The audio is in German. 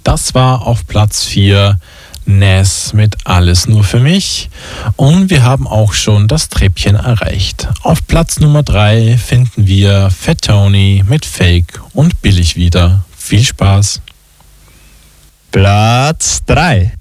Das war auf Platz 4 Nas mit Alles nur für mich. Und wir haben auch schon das Treppchen erreicht. Auf Platz Nummer 3 finden wir Fat Tony mit Fake und Billig wieder. Viel Spaß. Platz 3.